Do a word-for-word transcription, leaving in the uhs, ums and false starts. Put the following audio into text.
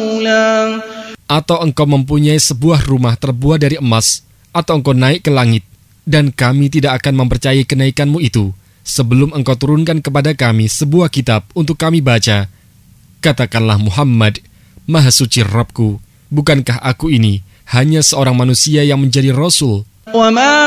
رسولا Atau engkau mempunyai sebuah rumah terbuat dari emas, atau engkau naik ke langit, dan kami tidak akan mempercayai kenaikanmu itu, sebelum engkau turunkan kepada kami sebuah kitab untuk kami baca. Katakanlah Muhammad, Maha Suci Rabbku, bukankah aku ini hanya seorang manusia yang menjadi Rasul?